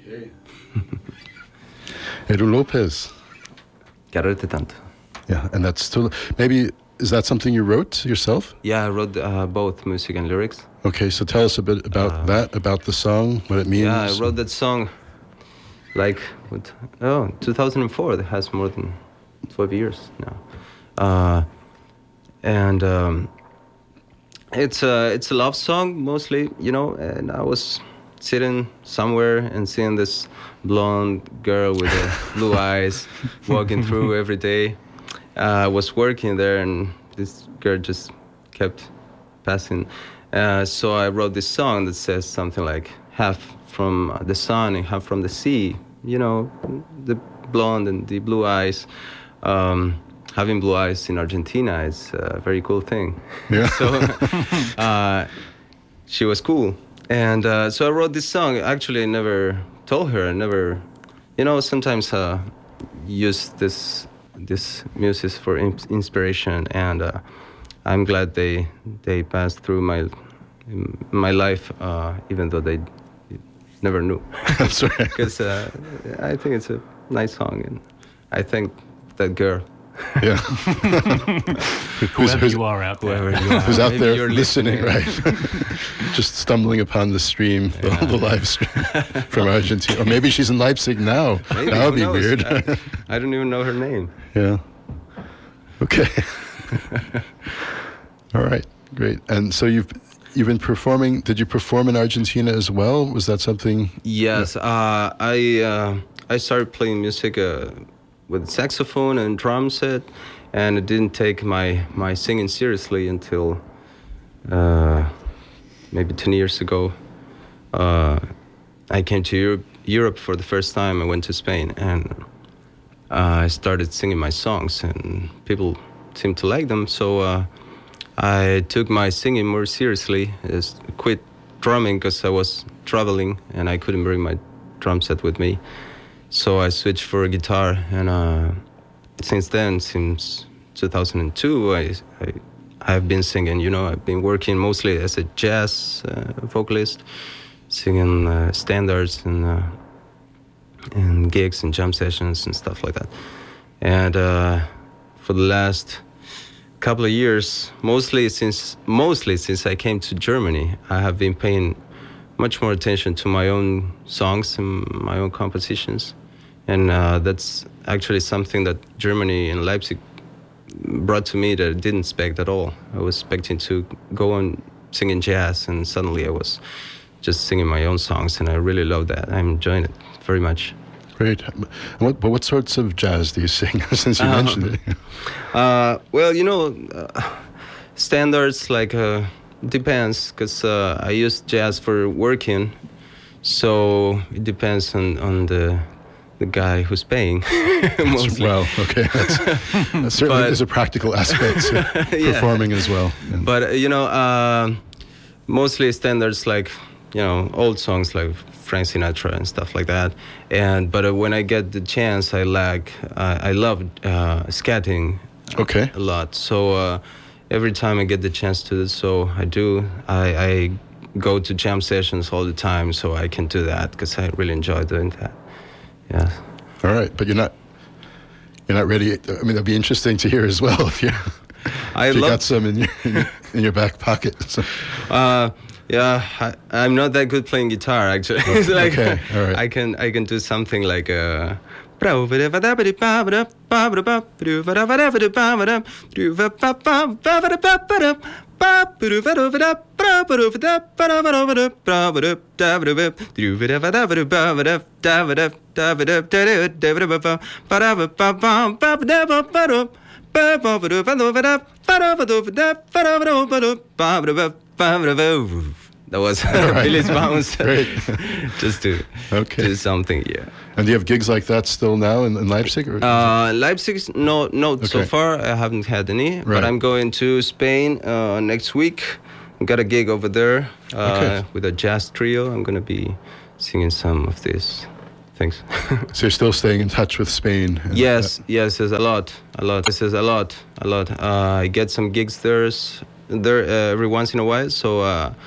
Okay. Edu Lopez. Quererte tanto. Yeah, and that's still maybe. Is that something you wrote yourself? Yeah, I wrote both music and lyrics. Okay, so tell us a bit about that, about the song, what it means. Yeah, I wrote that song like 2004. It has more than 12 years now. And it's a love song mostly, you know. And I was sitting somewhere and seeing this blonde girl with blue eyes walking through every day. I was working there, and this girl just kept passing. So I wrote this song that says something like half from the sun and half from the sea. You know, the blonde and the blue eyes. Having blue eyes in Argentina is a very cool thing. Yeah. So she was cool. And so I wrote this song. Actually, I never told her. I never, you know, sometimes use this music for inspiration, and I'm glad they passed through my life, even though they never knew. That's right. Because I think it's a nice song, and I thank that girl. Yeah. Whoever you are out there. Who's out Maybe there you're listening, right? Just stumbling upon the stream, the live stream from Argentina. Or maybe she's in Leipzig now. Maybe, that would be knows? weird. I don't even know her name. Yeah. Okay. All right. Great. And so you've been performing. Did you perform in Argentina as well? Was that something? Yes. I started playing music with saxophone and drum set, and it didn't take my singing seriously until maybe 10 years ago. I came to Europe for the first time. I went to Spain, and I started singing my songs, and people seemed to like them. So I took my singing more seriously. I quit drumming because I was traveling, and I couldn't bring my drum set with me. So I switched for a guitar, and since then, since 2002, I have been singing. You know, I've been working mostly as a jazz vocalist, singing standards and gigs and jam sessions and stuff like that. And for the last couple of years, mostly since I came to Germany, I have been paying much more attention to my own songs and my own compositions. And that's actually something that Germany and Leipzig brought to me that I didn't expect at all. I was expecting to go on singing jazz, and suddenly I was just singing my own songs, and I really love that. I'm enjoying it very much. Great. What sorts of jazz do you sing, since you mentioned it? Well, you know, standards, like, depends, because I use jazz for working, so it depends on the guy who's paying. Well, okay, that certainly is a practical aspect to performing as well. Yeah. But you know, mostly standards, like, you know, old songs like Frank Sinatra and stuff like that. But when I get the chance, I love scatting. Okay. A lot. So every time I get the chance to do so, I do. I go to jam sessions all the time, so I can do that because I really enjoy doing that. Yeah. All right, but you're not ready. I mean, that'd be interesting to hear as well if you got some in your back pocket. So. Yeah, I'm not that good playing guitar, actually. It's like, okay, all right. I can do something like that was Billy's bounce. Great. Just to do something, yeah. And do you have gigs like that still now in Leipzig? Or Leipzig, no. Okay. So far, I haven't had any. Right. But I'm going to Spain next week. I got a gig over there with a jazz trio. I'm going to be singing some of these things. So you're still staying in touch with Spain? Yes, there's a lot. This is a lot. I get some gigs there every once in a while. So